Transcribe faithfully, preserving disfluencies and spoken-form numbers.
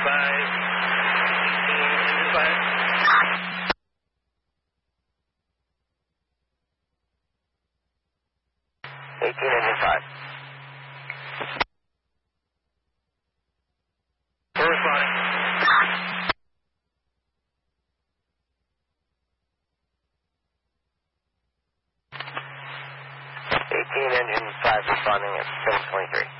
five. Engine five. eighteen, engine five. We're responding. eighteen, engine five responding at seven twenty-three.